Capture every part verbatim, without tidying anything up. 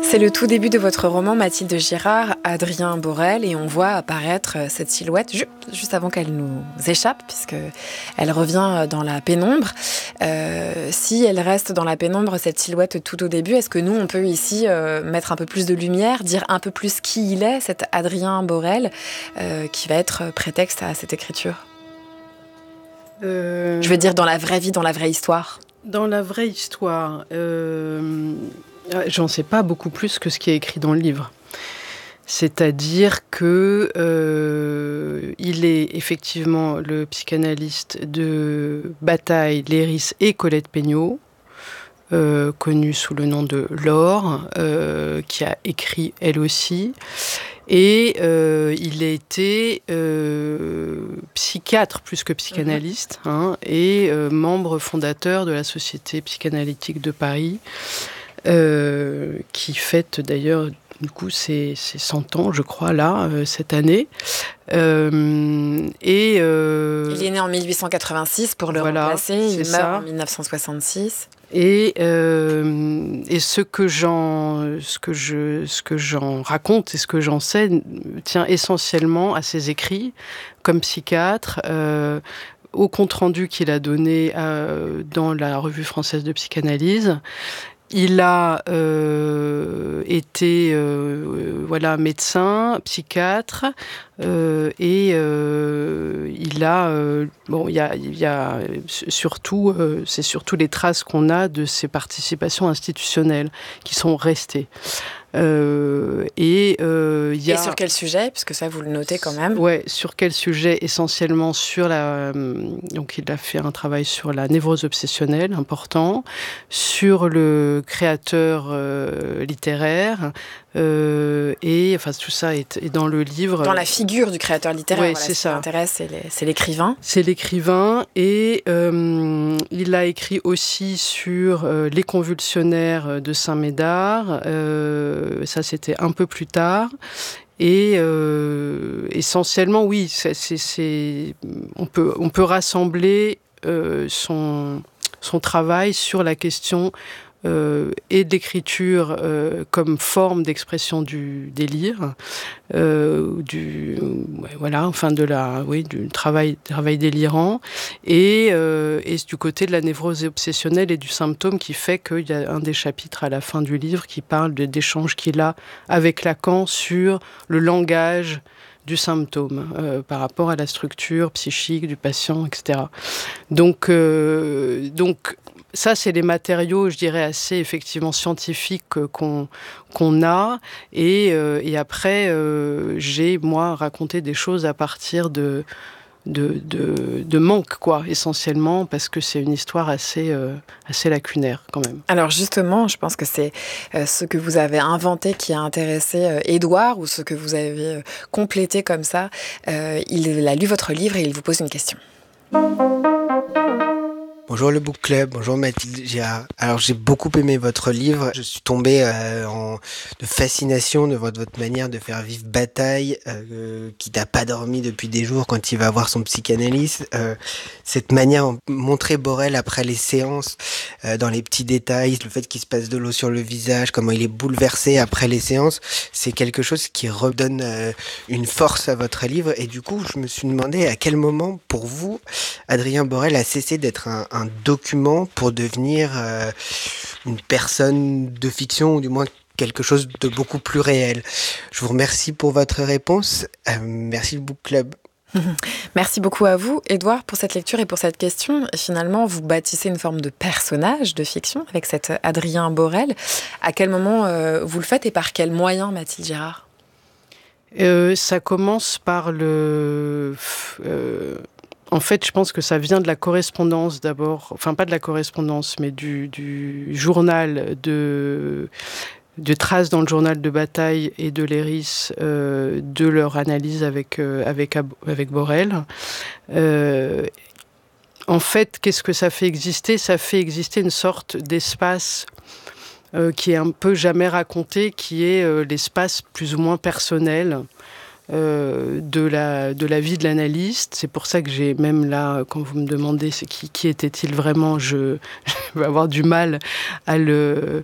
C'est le tout début de votre roman Mathilde Girard, Adrien Borel, et on voit apparaître cette silhouette ju- juste avant qu'elle nous échappe, puisqu'elle revient dans la pénombre. Euh, si elle reste dans la pénombre, cette silhouette tout au début, est-ce que nous, on peut ici euh, mettre un peu plus de lumière, dire un peu plus qui il est, cet Adrien Borel, euh, qui va être prétexte à cette écriture ? euh... Je veux dire dans la vraie vie, dans la vraie histoire. Dans la vraie histoire... Euh... J'en sais pas beaucoup plus que ce qui est écrit dans le livre. C'est-à-dire que euh, il est effectivement le psychanalyste de Bataille, Léris et Colette Peignot, euh, connue sous le nom de Laure, euh, qui a écrit elle aussi. Et euh, il a été euh, psychiatre plus que psychanalyste, hein, et euh, membre fondateur de la Société psychanalytique de Paris. Euh, qui fête d'ailleurs du coup ses, ses cent ans, je crois, là, euh, cette année. Euh, et euh, il est né en mille huit cent quatre-vingt-six, pour le voilà, remplacer. Il meurt ça. en mille neuf cent soixante-six. Et, euh, et ce que j'en, ce que je, ce que j'en raconte et ce que j'en sais tient essentiellement à ses écrits comme psychiatre. Euh, au compte-rendu qu'il a donné euh, dans la Revue française de psychanalyse. Il a euh, été euh, voilà, médecin, psychiatre, euh, et euh, il a euh, bon, il y a, il y a surtout, euh, c'est surtout les traces qu'on a de ses participations institutionnelles qui sont restées. Euh, et, euh, y a... et sur quel sujet, puisque ça vous le notez quand même? Ouais, sur quel sujet? Essentiellement sur la. Donc il a fait un travail sur la névrose obsessionnelle important, sur le créateur euh, littéraire, euh, et enfin tout ça est, est dans le livre. Dans la figure du créateur littéraire, ouais, voilà, c'est ce ça. qui m'intéresse, c'est, les, c'est l'écrivain. C'est l'écrivain, et euh, il a écrit aussi sur euh, les convulsionnaires de Saint-Médard. Euh, ça, c'était un peu plus tard. Et euh, essentiellement, oui, c'est, c'est, c'est, on peut, on peut rassembler euh, son, son travail sur la question euh, et de l'écriture euh, comme forme d'expression du délire, euh, du, ouais, voilà, enfin de la, oui, du travail, travail délirant, et, euh, et du côté de la névrose obsessionnelle et du symptôme, qui fait qu'il y a un des chapitres à la fin du livre qui parle de, d'échanges qu'il a avec Lacan sur le langage du symptôme euh, par rapport à la structure psychique du patient, et cetera. Donc, euh, donc ça, c'est les matériaux, je dirais, assez effectivement scientifiques euh, qu'on, qu'on a. Et, euh, et après, euh, j'ai, moi, raconté des choses à partir de, de, de, de manque, quoi, essentiellement, parce que c'est une histoire assez, euh, assez lacunaire, quand même. Alors justement, je pense que c'est euh, ce que vous avez inventé qui a intéressé euh, Édouard, ou ce que vous avez euh, complété comme ça. Euh, il a lu votre livre et il vous pose une question. Bonjour le Book Club, bonjour Mathilde Girard. Alors j'ai beaucoup aimé votre livre, je suis tombé euh, en de fascination de votre, votre manière de faire vivre Bataille, euh, qui n'a pas dormi depuis des jours quand il va voir son psychanalyste. Euh, cette manière de montrer Borel après les séances, euh, dans les petits détails, le fait qu'il se passe de l'eau sur le visage, comment il est bouleversé après les séances, c'est quelque chose qui redonne euh, une force à votre livre. Et du coup, je me suis demandé à quel moment, pour vous, Adrien Borel a cessé d'être un, un document pour devenir euh, une personne de fiction, ou du moins quelque chose de beaucoup plus réel. Je vous remercie pour votre réponse. Euh, merci le Book Club. Merci beaucoup à vous, Édouard, pour cette lecture et pour cette question. Finalement, vous bâtissez une forme de personnage de fiction avec cet Adrien Borel. À quel moment euh, vous le faites et par quels moyens, Mathilde Girard? euh, Ça commence par le... Euh... En fait, je pense que ça vient de la correspondance d'abord, enfin pas de la correspondance, mais du, du journal de, de traces dans le journal de Bataille et de Léris, euh, de leur analyse avec, euh, avec, avec Borel. Euh, en fait, qu'est-ce que ça fait exister? Ça fait exister une sorte d'espace euh, qui est un peu jamais raconté, qui est euh, l'espace plus ou moins personnel Euh, de, la, de la vie de l'analyste. C'est pour ça que j'ai même là, quand vous me demandez c'est qui, qui était-il vraiment, je, je vais avoir du mal à le,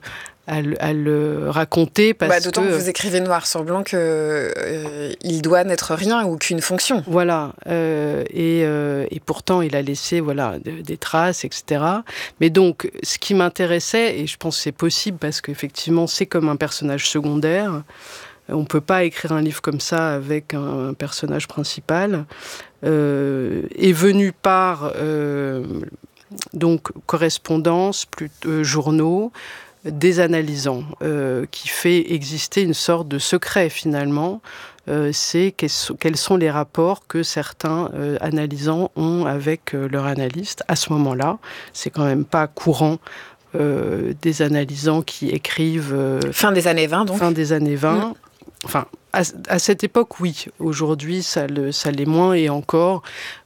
à, à le raconter parce bah, d'autant que... que vous écrivez noir sur blanc qu'il euh, doit n'être rien ou qu'une fonction. Voilà, euh, et, euh, et pourtant il a laissé voilà, de, des traces, et cetera. Mais donc, ce qui m'intéressait, et je pense que c'est possible parce qu'effectivement c'est comme un personnage secondaire, on ne peut pas écrire un livre comme ça avec un, un personnage principal, euh, est venu par euh, donc, correspondance, plus, euh, journaux, des analysants, euh, qui fait exister une sorte de secret finalement. Euh, c'est quels sont les rapports que certains euh, analysants ont avec euh, leur analyste à ce moment-là. C'est quand même pas courant euh, des analysants qui écrivent... Euh, fin des années vingt, donc. Fin des années vingt. Mmh. Enfin, à, à cette époque, oui. Aujourd'hui, ça, le, ça l'est moins, et encore,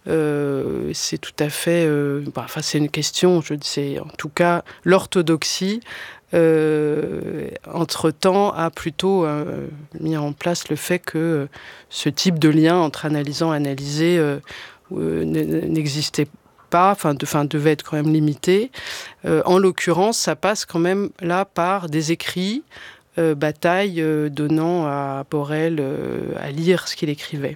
euh, c'est tout à fait... Euh, bah, enfin, c'est une question, je sais, en tout cas, l'orthodoxie, Euh, entre-temps, a plutôt euh, mis en place le fait que euh, ce type de lien entre analysant et analysé euh, euh, n'existait pas, enfin, de, enfin, devait être quand même limité. Euh, en l'occurrence, ça passe quand même là par des écrits, euh, Bataille euh, donnant à Borel euh, à lire ce qu'il écrivait.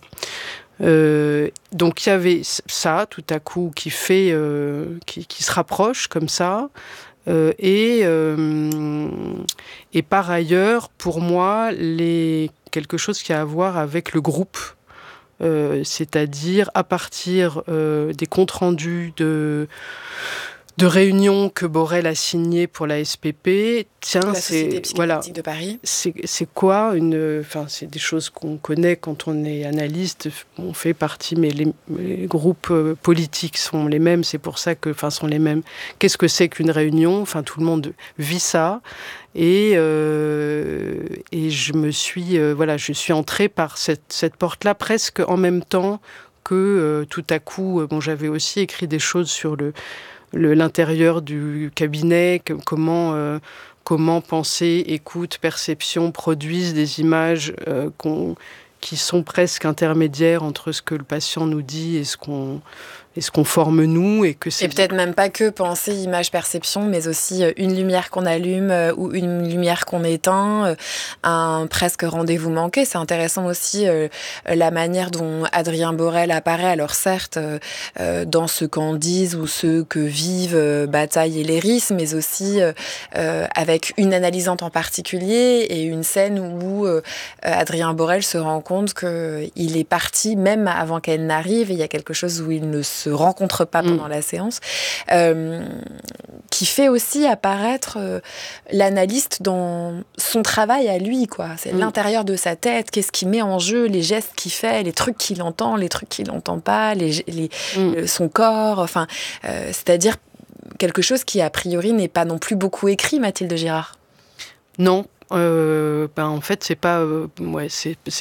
Euh, donc il y avait ça, tout à coup, qui fait, euh, qui, qui se rapproche comme ça. Euh, et, euh, et par ailleurs, pour moi, les, quelque chose qui a à voir avec le groupe, euh, c'est-à-dire à partir euh, des comptes rendus de, de réunions que Borel a signées pour la S P P. Tiens, la c'est voilà, de Paris. C'est, c'est quoi une, enfin, c'est des choses qu'on connaît quand on est analyste. On fait partie, mais les, les groupes politiques sont les mêmes. C'est pour ça que, enfin, sont les mêmes. Qu'est-ce que c'est qu'une réunion ? Enfin, tout le monde vit ça. Et euh, et je me suis, euh, voilà, je suis entrée par cette cette porte-là presque en même temps que euh, tout à coup. Euh, bon, j'avais aussi écrit des choses sur le Le, l'intérieur du cabinet, que, comment, euh, comment penser, écoute, perception produisent des images euh, qu'on, qui sont presque intermédiaires entre ce que le patient nous dit et ce qu'on, et ce qu'on forme nous. Et, que c'est... et peut-être même pas que penser, image, perception, mais aussi une lumière qu'on allume euh, ou une lumière qu'on éteint, euh, un presque rendez-vous manqué. C'est intéressant aussi euh, la manière dont Adrien Borel apparaît. Alors certes, euh, euh, dans ce qu'en disent ou ce que vivent euh, Bataille et Léris, mais aussi euh, euh, avec une analysante en particulier et une scène où euh, Adrien Borel se rend compte qu'il est parti même avant qu'elle n'arrive, et il y a quelque chose où il ne se se rencontrent pas pendant mmh. la séance, euh, qui fait aussi apparaître euh, l'analyste dans son travail à lui, quoi. C'est mmh. l'intérieur de sa tête, qu'est-ce qu'il met en jeu, les gestes qu'il fait, les trucs qu'il entend, les trucs qu'il n'entend pas, les, les, mmh. le, son corps, enfin, euh, c'est-à-dire quelque chose qui, a priori, n'est pas non plus beaucoup écrit, Mathilde Girard. Non. Euh, ben en fait, c'est pas, euh, ouais, c'est, c'est